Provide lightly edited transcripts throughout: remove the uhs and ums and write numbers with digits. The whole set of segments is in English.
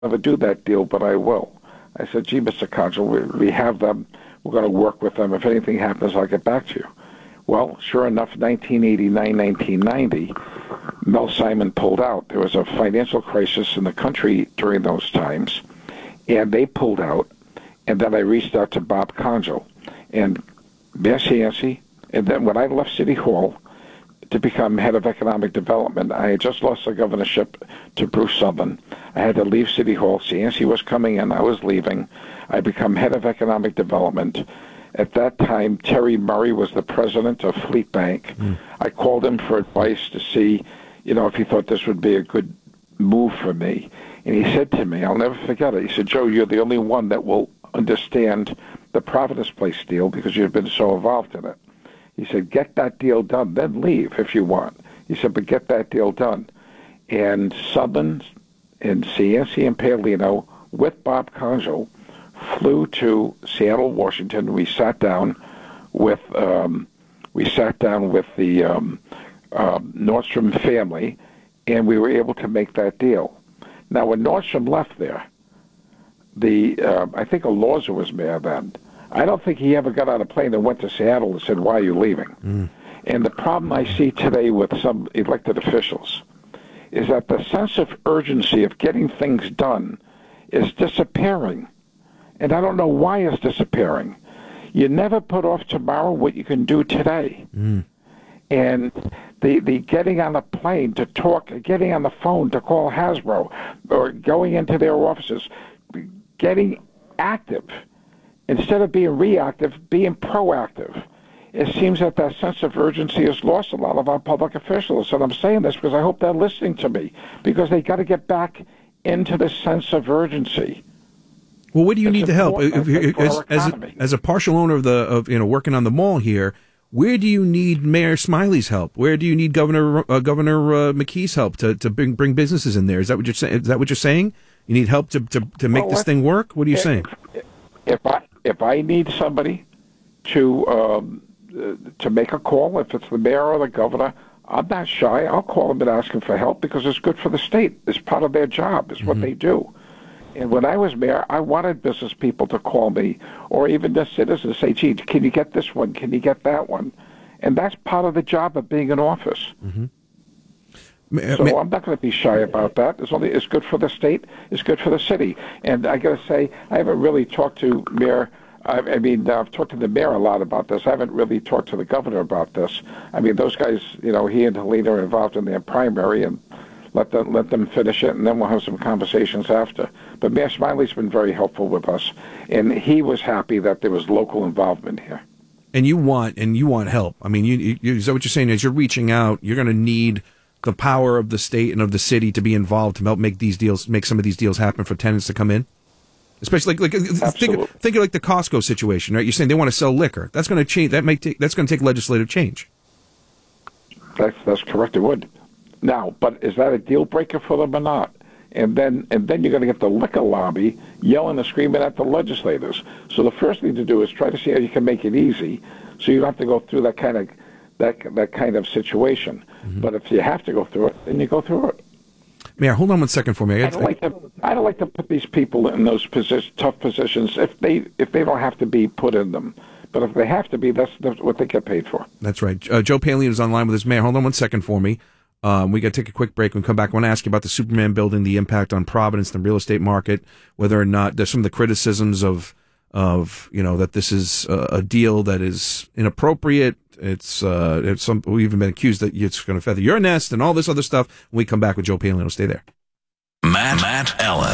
never do that deal, but I will. I said, gee, Mr. Conjal, we have them. We're going to work with them. If anything happens, I'll get back to you. Well, sure enough, 1989, 1990, Mel Simon pulled out. There was a financial crisis in the country during those times, and they pulled out. And then I reached out to Bob Conjal and Mayor Cianci. And then when I left City Hall to become head of economic development, I had just lost the governorship to Bruce Southern. I had to leave City Hall. Cianci was coming in. I was leaving. I became head of economic development. At that time, Terry Murray was the president of Fleet Bank. I called him for advice to see, if he thought this would be a good move for me. And he said to me, I'll never forget it, he said, Joe, you're the only one that will understand the Providence Place deal because you've been so involved in it. He said, get that deal done, then leave if you want. He said, but get that deal done. And Southern and Cianci and Paolino with Bob Conjal flew to Seattle, Washington. We sat down with the Nordstrom family, and we were able to make that deal. Now, when Nordstrom left there, I think Alorza was mayor then. I don't think he ever got on a plane and went to Seattle and said, why are you leaving? And the problem I see today with some elected officials is that the sense of urgency of getting things done is disappearing. And I don't know why it's disappearing. You never put off tomorrow what you can do today. And the getting on a plane to talk, getting on the phone to call Hasbro, or going into their offices, getting active, instead of being reactive, being proactive. It seems that sense of urgency has lost a lot of our public officials. And I'm saying this because I hope they're listening to me, because they got to get back into the sense of urgency. Well, what do you need to help? As a partial owner of working on the mall here, where do you need Mayor Smiley's help? Where do you need Governor McKee's help to bring businesses in there? Is that what you're saying? Is that what you're saying? You need help to make this thing work? What are you saying? If I need somebody to make a call, if it's the mayor or the governor, I'm not shy. I'll call them and ask them for help because it's good for the state. It's part of their job. It's what they do. And when I was mayor, I wanted business people to call me, or even the citizens say, gee, can you get this one? Can you get that one? And that's part of the job of being in office. So I'm not going to be shy about that. It's good for the state. It's good for the city. And I got to say, I haven't really talked to Mayor. I've talked to the mayor a lot about this. I haven't really talked to the governor about this. I mean, those guys, he and Helena are involved in their primary, and let them finish it, and then we'll have some conversations after. But Mayor Smiley's been very helpful with us, and he was happy that there was local involvement here. And you want help. I mean, is that what you're saying? As you're reaching out, you're going to need the power of the state and of the city to be involved to help make some of these deals happen for tenants to come in? Especially think of like the Costco situation, right? You're saying they want to sell liquor. That's going to change. That's going to take legislative change. That's correct. It would. Now, but is that a deal breaker for them or not? And then you're going to get the liquor lobby yelling and screaming at the legislators. So the first thing to do is try to see how you can make it easy, so you don't have to go through that kind of situation. But if you have to go through it, then you go through it. Mayor, hold on one second for me. I don't like to put these people in those tough positions if they don't have to be put in them. But if they have to be, that's what they get paid for. That's right. Joe Paolino is online with us. Mayor, hold on one second for me. We got to take a quick break. When we come back, I want to ask you about the Superman building, the impact on Providence, the real estate market, whether or not there's some of the criticisms of that this is a deal that is inappropriate. It's we've even been accused that it's going to feather your nest and all this other stuff. When we come back with Joe Paolino, stay there. Matt Allen.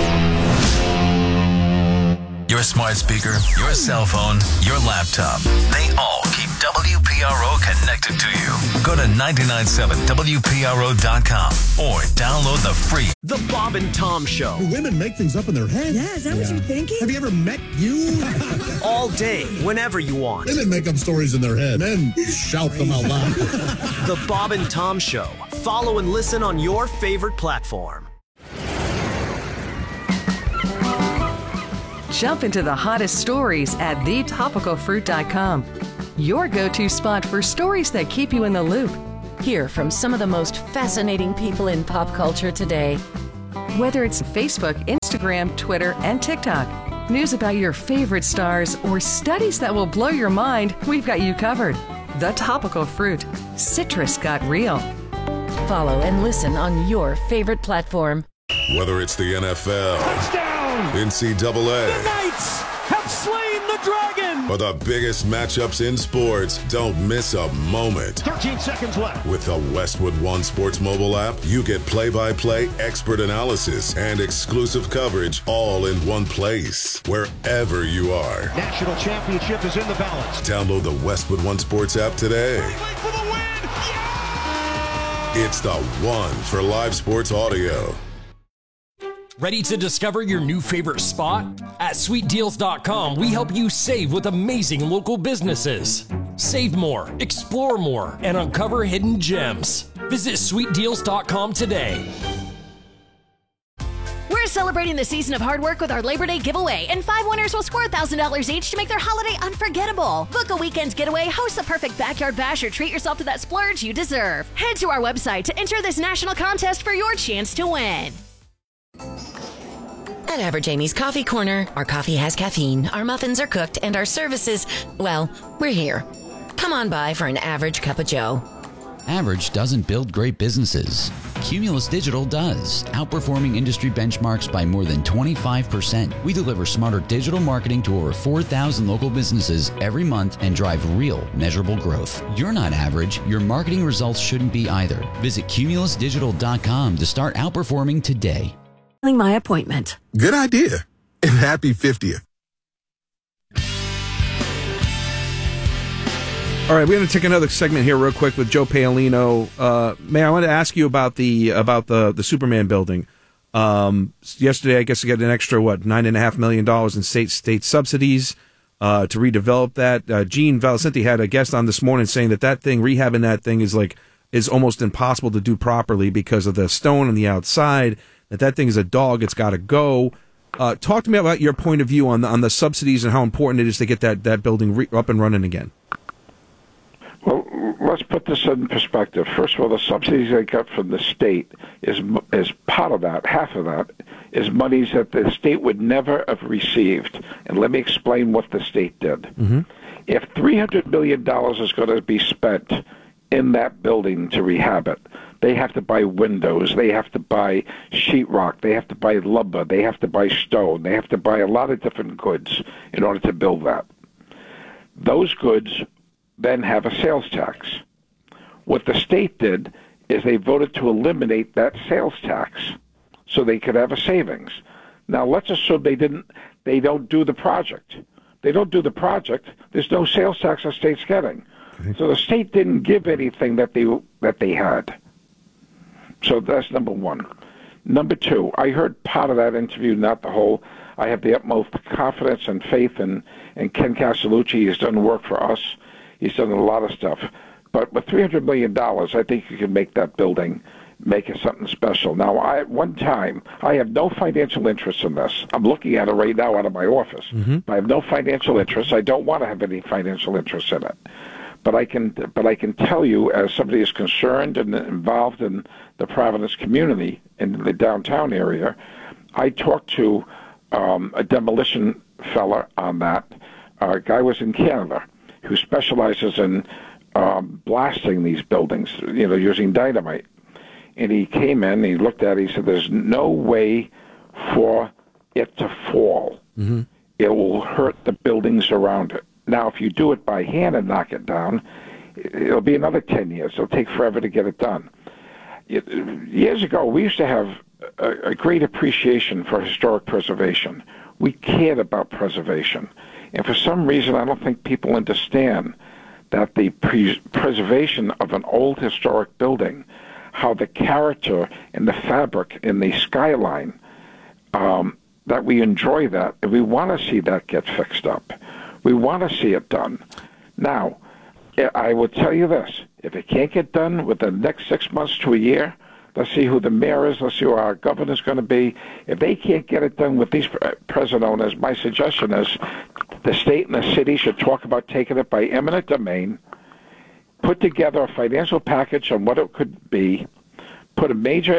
Your smart speaker, your cell phone, your laptop. They all keep WPRO connected to you. Go to 997WPRO.com or download the free The Bob and Tom Show. Do women make things up in their head? Yeah, is that what you're thinking? Have you ever met you? All day, whenever you want. Women make up stories in their head. Men shout them out loud. The Bob and Tom Show. Follow and listen on your favorite platform. Jump into the hottest stories at thetopicalfruit.com. Your go-to spot for stories that keep you in the loop. Hear from some of the most fascinating people in pop culture today. Whether it's Facebook, Instagram, Twitter, and TikTok, news about your favorite stars, or studies that will blow your mind, we've got you covered. The Topical Fruit. Citrus got real. Follow and listen on your favorite platform. Whether it's the NFL, Touchdown! NCAA, Knights have slain the dragon! or the biggest matchups in sports, don't miss a moment. 13 seconds left. With the Westwood One Sports mobile app, you get play-by-play expert analysis and exclusive coverage all in one place, wherever you are. National championship is in the balance. Download the Westwood One Sports app today. For the win! It's the one for live sports audio. Ready to discover your new favorite spot? At sweetdeals.com, we help you save with amazing local businesses. Save more, explore more, and uncover hidden gems. Visit sweetdeals.com today. We're celebrating the season of hard work with our Labor Day giveaway, and 5 winners will score $1,000 each to make their holiday unforgettable. Book a weekend getaway, host the perfect backyard bash, or treat yourself to that splurge you deserve. Head to our website to enter this national contest for your chance to win. At Average Amy's Coffee Corner, our coffee has caffeine, our muffins are cooked, and our services, well, we're here. Come on by for an average cup of joe. Average doesn't build great businesses. Cumulus Digital does, outperforming industry benchmarks by more than 25%. We deliver smarter digital marketing to over 4,000 local businesses every month and drive real, measurable growth. You're not average. Your marketing results shouldn't be either. Visit cumulusdigital.com to start outperforming today. My appointment. Good idea. And happy 50th. All right, we're going to take another segment here real quick with Joe Paolino. May I want to ask you about the Superman building. Yesterday, I guess you got an extra $9.5 million in state subsidies to redevelop that. Gene Valicenti had a guest on this morning saying that thing, rehabbing that thing is almost impossible to do properly because of the stone on the outside. That thing is a dog; it's got to go. Talk to me about your point of view on the subsidies and how important it is to get that building up and running again. Well, let's put this in perspective. First of all, the subsidies they got from the state is part of that. Half of that is monies that the state would never have received. And let me explain what the state did. Mm-hmm. If $300 million is going to be spent in that building to rehab it, they have to buy windows, they have to buy sheetrock, they have to buy lumber, they have to buy stone, they have to buy a lot of different goods in order to build that. Those goods then have a sales tax. What the state did is they voted to eliminate that sales tax so they could have a savings. Now let's assume they don't do the project. They don't do the project, there's no sales tax the state's getting. Okay. So the state didn't give anything that they had. So that's number one. Number two, I heard part of that interview, not the whole. I have the utmost confidence and faith in Ken Castellucci. He's done work for us. He's done a lot of stuff. But with $300 million, I think you can make that building, make it something special. Now, at one time, I have no financial interest in this. I'm looking at it right now out of my office. Mm-hmm. I have no financial interest. I don't want to have any financial interest in it. But I can tell you, as somebody is concerned and involved in the Providence community in the downtown area, I talked to a demolition fella on that. A guy was in Canada who specializes in blasting these buildings, using dynamite. And he came in, he looked at it, he said, there's no way for it to fall. Mm-hmm. It will hurt the buildings around it. Now, if you do it by hand and knock it down, it'll be another 10 years. It'll take forever to get it done. Years ago, we used to have a great appreciation for historic preservation. We cared about preservation. And for some reason, I don't think people understand that the preservation of an old historic building, how the character and the fabric and the skyline, that we enjoy that, and we want to see that get fixed up. We want to see it done. Now, I will tell you this. If it can't get done within the next 6 months to a year, let's see who the mayor is. Let's see who our governor's going to be. If they can't get it done with these present owners, my suggestion is the state and the city should talk about taking it by eminent domain, put together a financial package on what it could be, put a major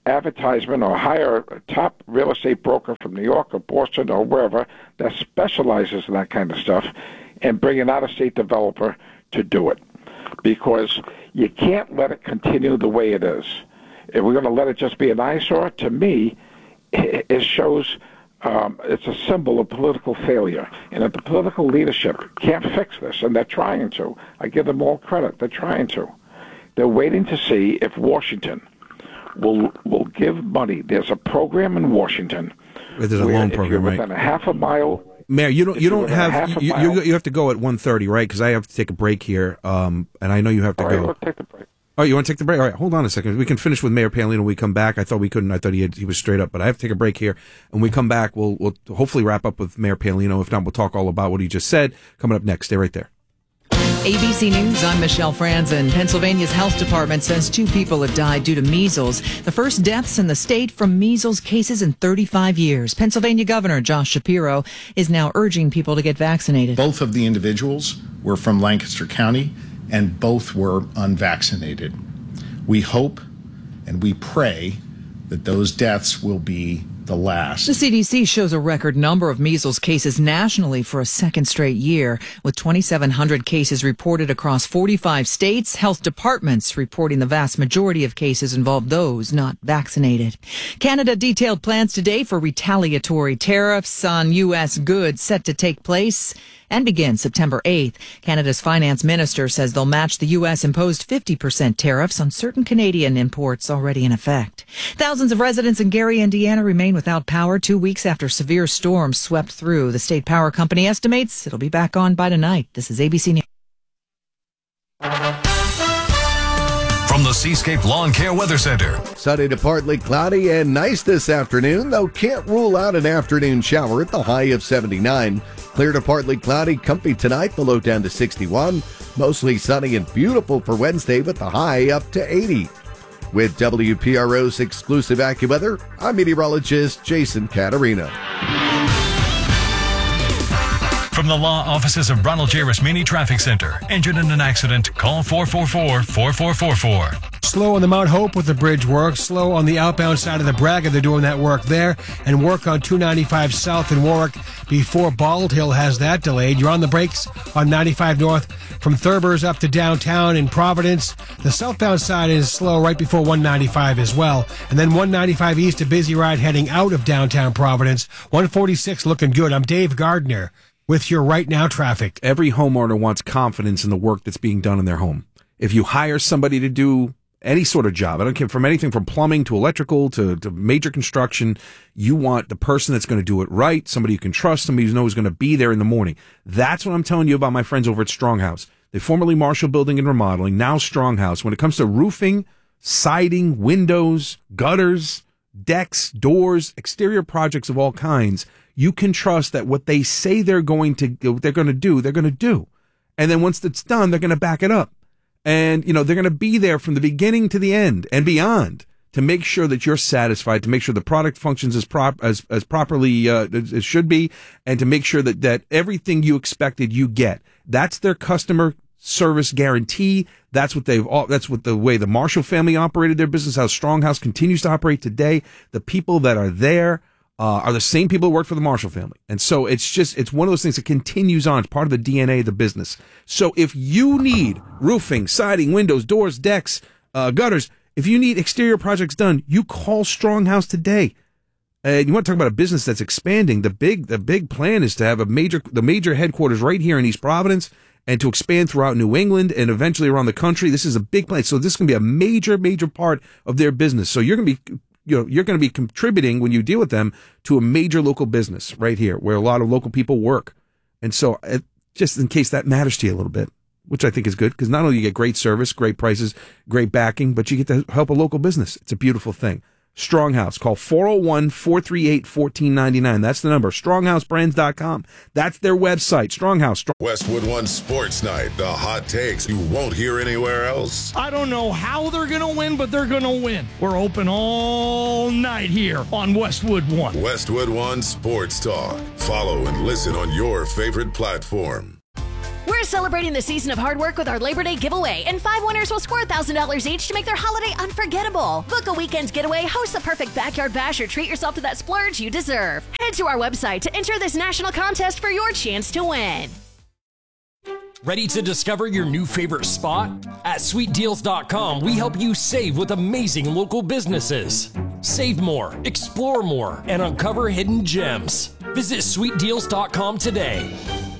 advertisement or hire a top real estate broker from New York or Boston or wherever that specializes in that kind of stuff and bring an out-of-state developer to do it. Because you can't let it continue the way it is. If we're going to let it just be an eyesore, to me, it shows it's a symbol of political failure. And if the political leadership can't fix this, and they're trying to, I give them all credit, they're trying to. They're waiting to see if Washington will give money. There's a program in Washington. There's a loan program, right? Within a half a mile. Mayor, you don't have you have to go at 1:30, right? Because I have to take a break here, and I know you have to go. All right, we'll take the break. Oh, you want to take the break? All right, hold on a second. We can finish with Mayor Paolino when we come back. I thought we couldn't. I thought he was straight up, but I have to take a break here. And when we come back, we'll hopefully wrap up with Mayor Paolino. If not, we'll talk all about what he just said. Coming up next. Stay right there. ABC News, I'm Michelle Franzen. Pennsylvania's health department says 2 people have died due to measles. The first deaths in the state from measles cases in 35 years. Pennsylvania Governor Josh Shapiro is now urging people to get vaccinated. Both of the individuals were from Lancaster County, and both were unvaccinated. We hope and we pray that those deaths will be the last. The CDC shows a record number of measles cases nationally for a second straight year, with 2,700 cases reported across 45 states. Health departments reporting the vast majority of cases involve those not vaccinated. Canada detailed plans today for retaliatory tariffs on U.S. goods set to take place and begin September 8th. Canada's finance minister says they'll match the U.S. imposed 50% tariffs on certain Canadian imports already in effect. Thousands of residents in Gary, Indiana remain without power 2 weeks after severe storms swept through. The state power company estimates it'll be back on by tonight. This is ABC News. From the Seascape Lawn Care Weather Center. Sunny to partly cloudy and nice this afternoon, though can't rule out an afternoon shower at the high of 79. Clear to partly cloudy, comfy tonight, the low down to 61. Mostly sunny and beautiful for Wednesday with the high up to 80. With WPRO's exclusive AccuWeather, I'm meteorologist Jason Caterina. From the law offices of Ronald J. Rasmini Traffic Center. Injured in an accident? Call 444-4444. Slow on the Mount Hope with the bridge work. Slow on the outbound side of the Braga. They're doing that work there. And work on 295 South in Warwick before Bald Hill has that delayed. You're on the brakes on 95 North from Thurbers up to downtown in Providence. The southbound side is slow right before 195 as well. And then 195 East, a busy ride heading out of downtown Providence. 146 looking good. I'm Dave Gardner with your Right Now traffic. Every homeowner wants confidence in the work that's being done in their home. If you hire somebody to do any sort of job, I don't care, from anything from plumbing to electrical to major construction, you want the person that's going to do it right, somebody you can trust, somebody who knows is going to be there in the morning. That's what I'm telling you about my friends over at Stronghouse. They formerly Marshall Building and Remodeling, now Stronghouse. When it comes to roofing, siding, windows, gutters, decks, doors, exterior projects of all kinds, you can trust that what they say they're going to do. And then once it's done, they're going to back it up. And, they're going to be there from the beginning to the end and beyond to make sure that you're satisfied, to make sure the product functions as properly as it should be, and to make sure that everything you expected you get. That's their customer service guarantee. That's what the way the Marshall family operated their business, how Stronghouse continues to operate today. The people that are there are the same people who work for the Marshall family. And so it's one of those things that continues on. It's part of the DNA of the business. So if you need roofing, siding, windows, doors, decks, gutters, if you need exterior projects done, you call Stronghouse today. You want to talk about a business that's expanding. The big plan is to have the major headquarters right here in East Providence and to expand throughout New England and eventually around the country. This is a big plan. So this is going to be a major, major part of their business. So you're going to be contributing when you deal with them to a major local business right here where a lot of local people work. And so just in case that matters to you a little bit, which I think is good, because not only you get great service, great prices, great backing, but you get to help a local business. It's a beautiful thing. Stronghouse. Call 401-438-1499. That's the number. StronghouseBrands.com. That's their website. Stronghouse. Westwood One Sports Night. The hot takes you won't hear anywhere else. I don't know how they're going to win, but they're going to win. We're open all night here on Westwood One. Westwood One Sports Talk. Follow and listen on your favorite platform. We're celebrating the season of hard work with our Labor Day giveaway, and 5 winners will score $1,000 each to make their holiday unforgettable. Book a weekend getaway, host the perfect backyard bash, or treat yourself to that splurge you deserve. Head to our website to enter this national contest for your chance to win. Ready to discover your new favorite spot? At SweetDeals.com, we help you save with amazing local businesses. Save more, explore more, and uncover hidden gems. Visit SweetDeals.com today.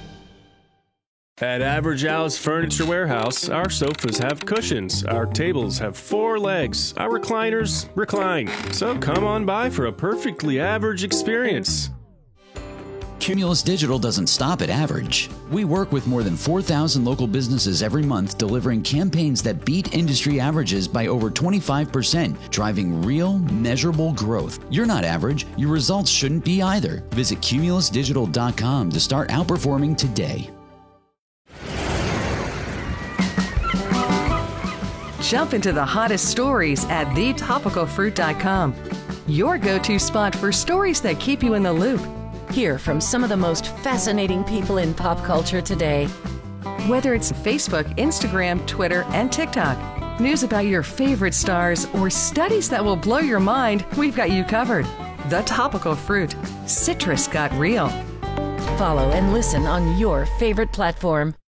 At Average Al's Furniture Warehouse, our sofas have cushions, our tables have 4 legs, our recliners recline. So come on by for a perfectly average experience. Cumulus Digital doesn't stop at average. We work with more than 4,000 local businesses every month, delivering campaigns that beat industry averages by over 25%, driving real, measurable growth. You're not average. Your results shouldn't be either. Visit cumulusdigital.com to start outperforming today. Jump into the hottest stories at thetopicalfruit.com. Your go-to spot for stories that keep you in the loop. Hear from some of the most fascinating people in pop culture today. Whether it's Facebook, Instagram, Twitter, and TikTok, news about your favorite stars, or studies that will blow your mind, we've got you covered. The Topical Fruit. Citrus got real. Follow and listen on your favorite platform.